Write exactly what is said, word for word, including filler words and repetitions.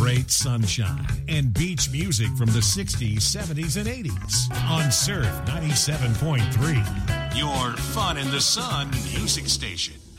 Celebrate sunshine and beach music from the sixties, seventies, and eighties on Surf ninety-seven point three, your fun in the sun music station.